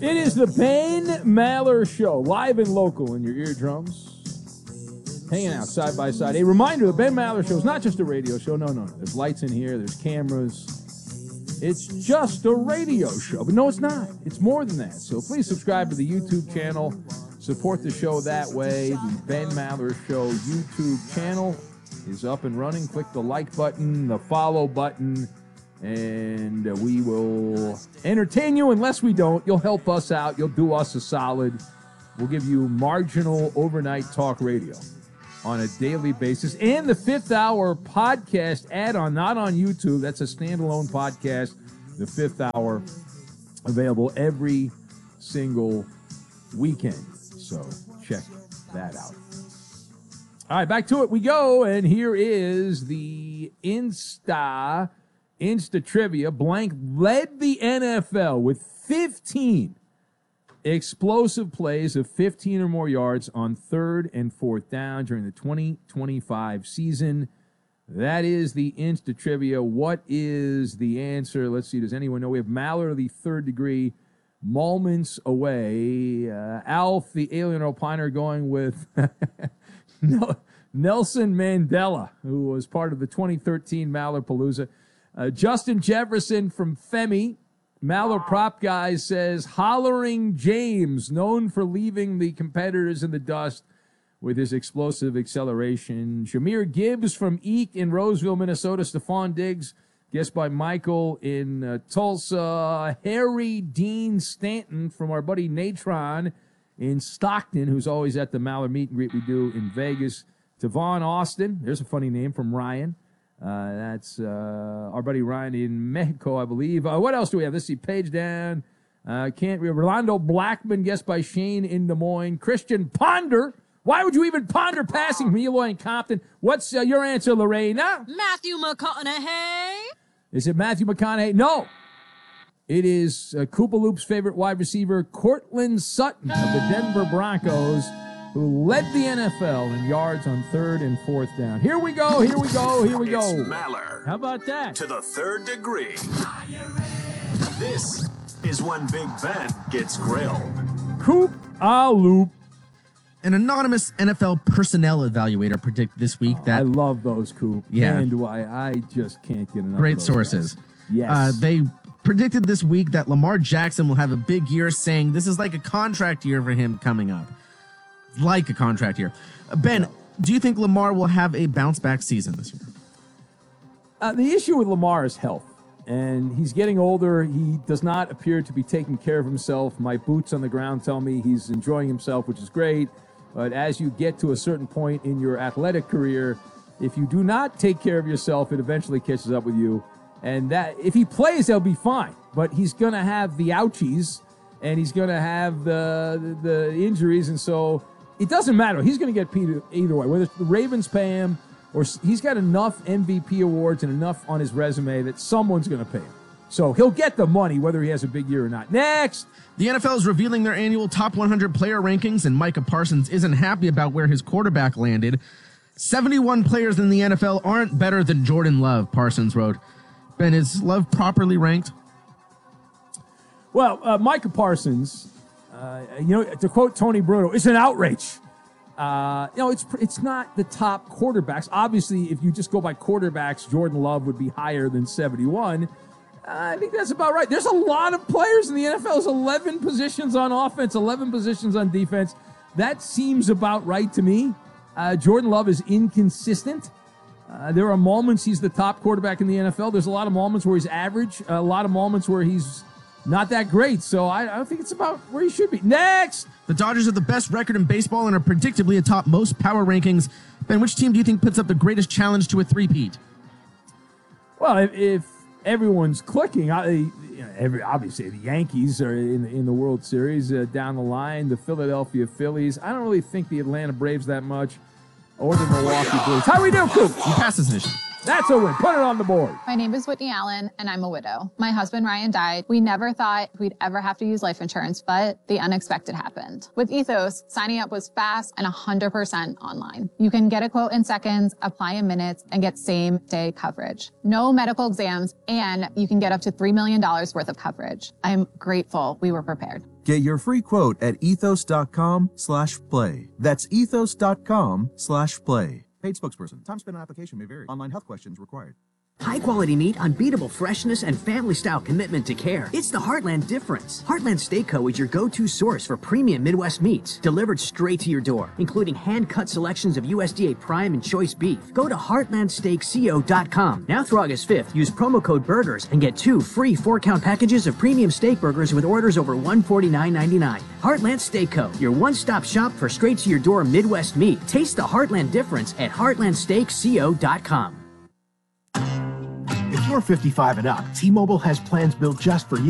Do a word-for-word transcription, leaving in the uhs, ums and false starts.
It is the Ben Maller Show, live and local in your eardrums. Hanging out side by side. A reminder, the Ben Maller Show is not just a radio show. No, no, no. There's lights in here. There's cameras. It's just a radio show. But no, it's not. It's more than that. So please subscribe to the YouTube channel. Support the show that way. The Ben Maller Show YouTube channel is up and running. Click the like button, the follow button, and we will entertain you. Unless we don't, you'll help us out. You'll do us a solid. We'll give you marginal overnight talk radio on a daily basis. And the fifth hour podcast add-on, not on YouTube. That's a standalone podcast. The fifth hour available every single weekend. So check that out. All right, back to it we go. And here is the Insta, Insta Trivia. Blank led the N F L with fifteen explosive plays of fifteen or more yards on third and fourth down during the twenty twenty-five season. That is the Insta Trivia. What is the answer? Let's see. Does anyone know? We have Maller, the third degree, moments away. Uh, Alf, the alien opiner, going with Nelson Mandela, who was part of the twenty thirteen Maller Palooza. Uh, Justin Jefferson from Femi, Maller Prop Guy, says Hollering James, known for leaving the competitors in the dust with his explosive acceleration. Jameer Gibbs from Eek in Roseville, Minnesota. Stephon Diggs, guessed by Michael in uh, Tulsa. Harry Dean Stanton from our buddy Natron in Stockton, who's always at the Maller meet and greet we do in Vegas. Tavon Austin, there's a funny name from Ryan. Uh, that's uh, our buddy Ryan in Mexico, I believe. Uh, what else do we have? Let's see, page down. Uh, can't we have Rolando Blackman, guessed by Shane in Des Moines. Christian Ponder. Why would you even ponder passing from Eloy and Compton? What's uh, your answer, Lorena? Matthew McConaughey. Is it Matthew McConaughey? No. It is uh, Koopa Loop's favorite wide receiver, Cortland Sutton of the Denver Broncos, who led the N F L in yards on third and fourth down. Here we go, here we go, here we go. It's Maller. How about that? To the third degree. This is when Big Ben gets grilled. Koopa Loop. An anonymous N F L personnel evaluator predicted this week that... I love those, Coop. Yeah. Man, do I. I just can't get enough Great of those sources. guys. Yes. Uh, they predicted this week that Lamar Jackson will have a big year, saying this is like a contract year for him coming up. Like a contract year. Uh, Ben, do you think Lamar will have a bounce-back season this year? Uh, the issue with Lamar is health. And he's getting older. He does not appear to be taking care of himself. My boots on the ground tell me he's enjoying himself, which is great. But as you get to a certain point in your athletic career, if you do not take care of yourself, it eventually catches up with you. And that if he plays, they'll be fine. But he's going to have the ouchies, and he's going to have the, the the injuries. And so it doesn't matter. He's going to get paid either way. Whether the Ravens pay him or he's got enough M V P awards and enough on his resume that someone's going to pay him. So he'll get the money whether he has a big year or not. Next. The N F L is revealing their annual top one hundred player rankings, and Micah Parsons isn't happy about where his quarterback landed. seventy-one players in the N F L aren't better than Jordan Love, Parsons wrote. Ben, is Love properly ranked? Well, uh, Micah Parsons, uh, you know, to quote Tony Bruno, it's an outrage. Uh, you know, it's it's not the top quarterbacks. Obviously, if you just go by quarterbacks, Jordan Love would be higher than seventy-one. I think that's about right. There's a lot of players in the N F L. There's eleven positions on offense, eleven positions on defense. That seems about right to me. Uh, Jordan Love is inconsistent. Uh, there are moments he's the top quarterback in the N F L. There's a lot of moments where he's average, a lot of moments where he's not that great. So I, I don't think it's about where he should be. Next! The Dodgers have the best record in baseball and are predictably atop most power rankings. Ben, which team do you think puts up the greatest challenge to a three-peat? Well, if... if everyone's clicking. I, you know, every, obviously, the Yankees are in, in the World Series uh, down the line. The Philadelphia Phillies. I don't really think the Atlanta Braves that much, or the Milwaukee Brewers. How do we do, Coop? You pass this edition. That's a win. Put it on the board. My name is Whitney Allen, and I'm a widow. My husband, Ryan, died. We never thought we'd ever have to use life insurance, but the unexpected happened. With Ethos, signing up was fast and one hundred percent online. You can get a quote in seconds, apply in minutes, and get same-day coverage. No medical exams, and you can get up to three million dollars worth of coverage. I'm grateful we were prepared. Get your free quote at ethos.com slash play. That's ethos.com slash play. Paid spokesperson. Time spent on application may vary. Online health questions required. High-quality meat, unbeatable freshness, and family-style commitment to care. It's the Heartland difference. Heartland Steak Co. is your go-to source for premium Midwest meats, delivered straight to your door, including hand-cut selections of U S D A Prime and Choice beef. Go to heartland steak co dot com. Now through August fifth, use promo code BURGERS and get two free four-count packages of premium steak burgers with orders over one hundred forty-nine ninety-nine. Heartland Steak Co., your one-stop shop for straight-to-your-door Midwest meat. Taste the Heartland difference at heartland steak co dot com. If you're fifty-five and up, T-Mobile has plans built just for you.